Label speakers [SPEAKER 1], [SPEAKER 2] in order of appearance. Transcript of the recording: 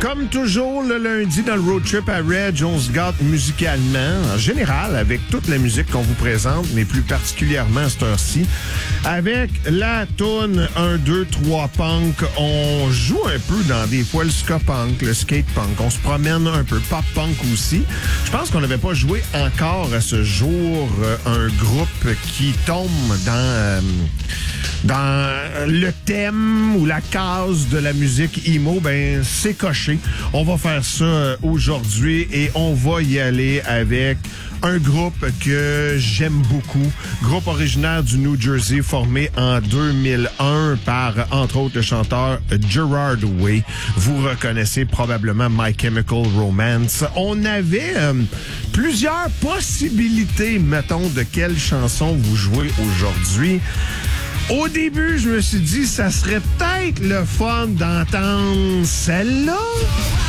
[SPEAKER 1] Comme toujours, le lundi dans le road trip à Reg, on se gâte musicalement, en général, avec toute la musique qu'on vous présente, mais plus particulièrement à cette heure-ci. Avec la toune 1, 2, 3 punk, on joue un peu dans des fois le ska punk, le skate punk. On se promène un peu, pop punk aussi. Je pense qu'on n'avait pas joué encore à ce jour un groupe qui tombe dans le thème ou la case de la musique emo. Ben, c'est coché. On va faire ça aujourd'hui et on va y aller avec un groupe que j'aime beaucoup. Groupe originaire du New Jersey formé en 2001 par, entre autres, le chanteur Gerard Way. Vous reconnaissez probablement My Chemical Romance. On avait plusieurs possibilités, mettons, de quelle chanson vous jouez aujourd'hui. Au début, je me suis dit, ça serait peut-être le fun d'entendre celle-là.